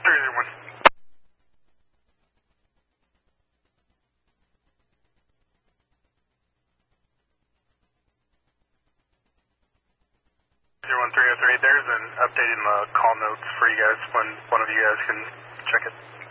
301. 01303, there's an update in the call notes for you guys when one of you guys can check it.